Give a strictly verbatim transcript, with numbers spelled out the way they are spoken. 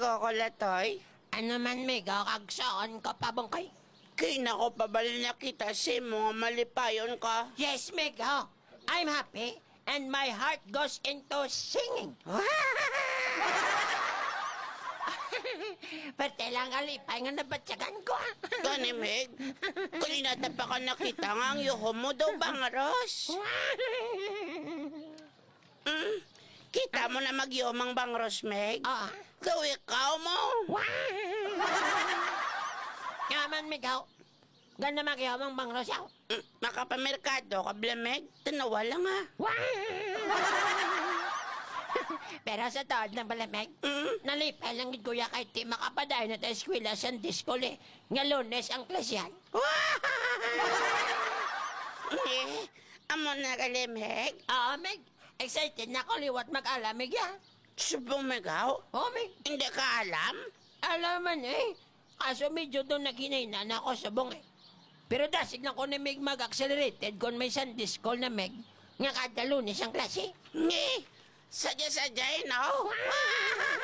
kukulatoy? Ano man, Meg, o kagsaon ka pa bang kay? Kina ko pabali na kita si mga malipayon ka. Yes, Meg, ho. I'm happy and my heart goes into singing. Pati lang alipay nga nabatsagan ko. Gani, Meg. Kulinata pa ka nakita nga ang yuho mo daw bangros. Mm, kita mo na magyomang bangros, Meg. Ah. Daw ikaw mo. Yaman, Meg, ho. Ganda magyamang bang rosaw. Mm, makapamerkado ka, bla, Meg. Tanawa lang, ha. Pero sa taod ng palamig, Mm. nalipay lang gid kuya kay ti makapaday na tayo eskwela sa diskule. Nga lunes ang klasyan. Eh, amo na gali, Meg. Oo, Meg. Excited na ko liwat mag-alamig ya. Subong, Megaw. Oo, Meg. Hindi ka alam? Alaman eh. Kaso medyo doon naginainan ako sa bong eh. Pero dasig na ko na Meg mag-accelerated kung may Sunday school na Meg. Nga kada lunes ang klase. Ngi, sadya-sadya, eh, no?